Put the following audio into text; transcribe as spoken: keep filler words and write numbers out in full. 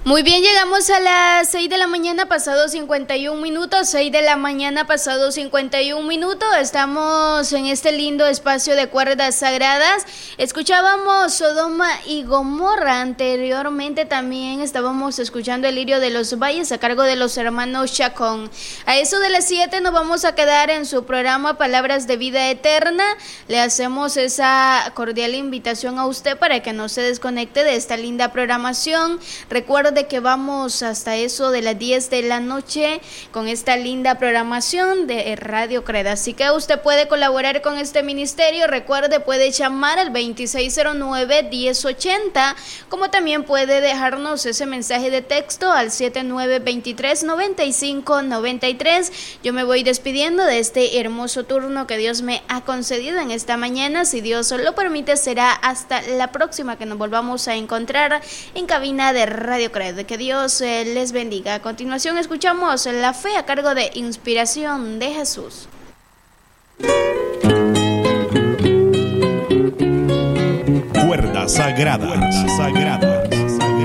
Muy bien, llegamos a las seis de la mañana pasado cincuenta y un minutos, seis de la mañana pasado cincuenta y un minutos, estamos en este lindo espacio de cuerdas sagradas. Escuchábamos Sodoma y Gomorra, anteriormente también estábamos escuchando el Lirio de los Valles a cargo de los hermanos Chacón. A eso de las siete nos vamos a quedar en su programa Palabras de Vida Eterna. Le hacemos esa cordial invitación a usted para que no se desconecte de esta linda programación. Recuerde de que vamos hasta eso de las diez de la noche con esta linda programación de Radio Creda. Así que usted puede colaborar con este ministerio. Recuerde, puede llamar al veintiséis cero nueve, diez ochenta, como también puede dejarnos ese mensaje de texto al siete nueve dos tres, nueve cinco nueve tres. Yo me voy despidiendo de este hermoso turno que Dios me ha concedido en esta mañana. Si Dios lo permite, será hasta la próxima que nos volvamos a encontrar en cabina de Radio Creda. Que Dios eh, les bendiga. A continuación escuchamos La Fe a cargo de Inspiración de Jesús. Cuerdas sagradas, sagradas.